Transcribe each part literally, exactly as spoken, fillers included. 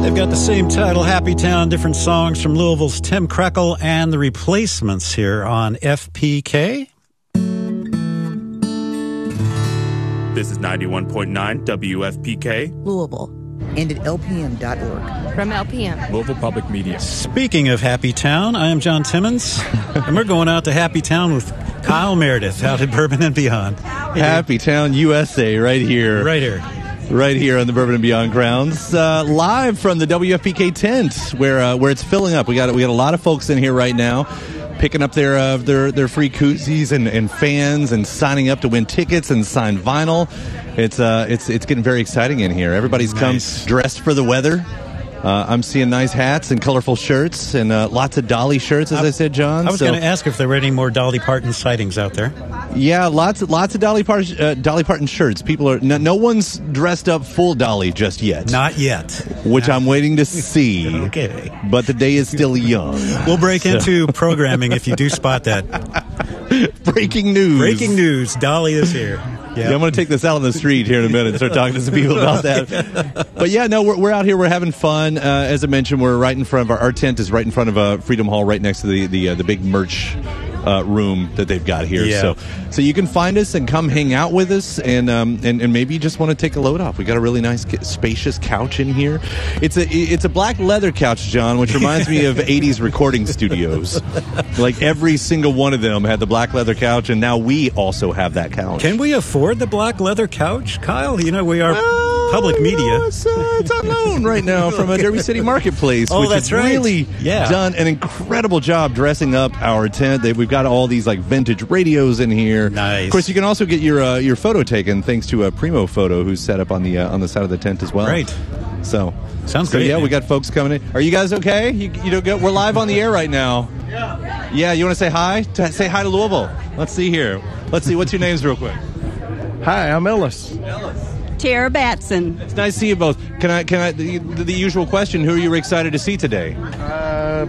They've got the same title, Happy Town, different songs from Louisville's Tim Krekel and the Replacements here on F P K. This is ninety-one point nine W F P K. Louisville. And at L P M dot org. From L P M. Louisville Public Media. Speaking of Happy Town, I am John Timmons, and we're going out to Happy Town with Kyle Meredith out at Bourbon and Beyond. Hey, Happy Town, U S A, right here. Right here. Right here on the Bourbon and Beyond grounds, uh, live from the W F P K tent, where uh, where it's filling up. We got we got a lot of folks in here right now, picking up their uh, their their free koozies and, and fans, and signing up to win tickets and sign vinyl. It's uh it's it's getting very exciting in here. Everybody's nice. come dressed for the weather. Uh, I'm seeing nice hats and colorful shirts and uh, lots of Dolly shirts, as I, I said, John. I was so, going to ask if there were any more Dolly Parton sightings out there. Yeah, lots of lots of Dolly Parton uh, Dolly Parton shirts. People are no, no one's dressed up full Dolly just yet. Not yet. Which Not I'm waiting to see. Okay. But the day is still young. We'll break so. into programming if you do spot that. Breaking news. Breaking news. Dolly is here. Yeah, I'm going to take this out on the street here in a minute and start talking to some people about that. But yeah, no, we're, we're out here. We're having fun. Uh, as I mentioned, we're right in front of our, our tent is right in front of uh, Freedom Hall, right next to the the, uh, the big merch uh, room that they've got here. Yeah. So so you can find us and come hang out with us, and um, and, and maybe you just want to take a load off. We got a really nice, spacious couch in here. It's a it's a black leather couch, John, which reminds me of eighties recording studios. Like every single one of them had the black leather couch, and now we also have that couch. Can we afford the black leather couch, Kyle? You know, we are well, public media. It's, uh, it's on loan right now from a Derby City Marketplace, oh, which that's has right. really yeah. done an incredible job dressing up our tent. They, we've got all these like vintage radios in here. Nice. Of course, you can also get your uh, your photo taken thanks to a Primo Photo, who's set up on the uh, on the side of the tent as well. Right. So sounds so great. Yeah, man. we got folks coming in. Are you guys okay? You, you don't get, we're live on the air right now. Yeah. Yeah. You want to say hi? To, say hi to Louisville. Let's see here. Let's see. What's your names, real quick? Hi, I'm Ellis. Ellis. Tara Batson. It's nice to see you both. Can I? Can I? The, the usual question: who are you excited to see today? Uh,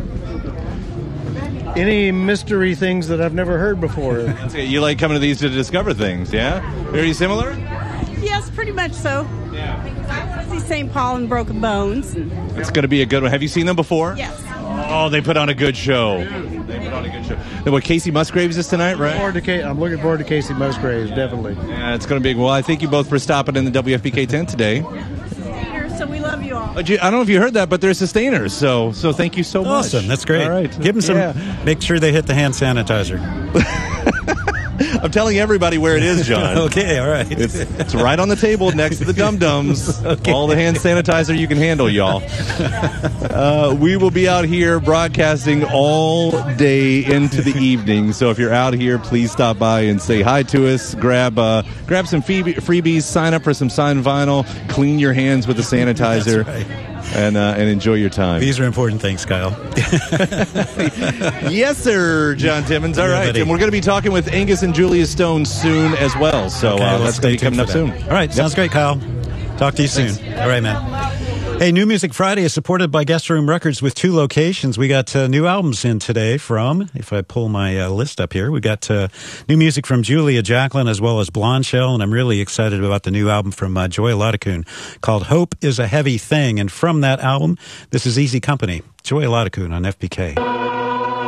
any mystery things that I've never heard before. You like coming to these to discover things, yeah? Very similar? Yes, pretty much so. Yeah. I want to see Saint Paul and Broken Bones. And... It's going to be a good one. Have you seen them before? Yes. Oh, they put on a good show. They put on a good show. Then what, Casey Musgraves is tonight, right? Forward to Ca- I'm looking forward to Casey Musgraves, definitely. Yeah, it's going to be. Well, I thank you both for stopping in the W F P K tent today. So we love you all. But you, I don't know if you heard that, but they're sustainers. So, so thank you so much. Awesome, that's great. All right, give them some. Yeah. Make sure they hit the hand sanitizer. I'm telling everybody where it is, John. Okay, all right. It's, it's right on the table next to the Dum Dums. Okay. All the hand sanitizer you can handle, y'all. Uh, we will be out here broadcasting all day into the evening. So if you're out here, please stop by and say hi to us. Grab uh, grab some freebies, sign up for some signed vinyl, clean your hands with the sanitizer. That's right. And uh, and enjoy your time. These are important things, Kyle. Yes, sir, John Timmons. All Yeah, right, buddy. and we're going to be talking with Angus and Julia Stone soon as well. So Okay, uh, well, that's stay going to be tuned coming up for soon. that. All right, sounds great, Kyle. Talk to you soon. Thanks. All right, man. Hey, New Music Friday is supported by Guest Room Records with two locations. We got uh, new albums in today from, if I pull my uh, list up here, we got uh, new music from Julia Jacklin as well as Blonde Shell, and I'm really excited about the new album from uh, Joy Latakoon called Hope is a Heavy Thing. And from that album, this is Easy Company. Joy Latakoon on F P K.